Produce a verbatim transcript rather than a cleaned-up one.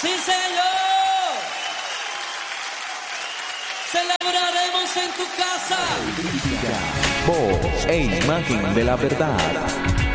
Sí, señor. Celebraremos en tu casa. Voz e imagen de la verdad.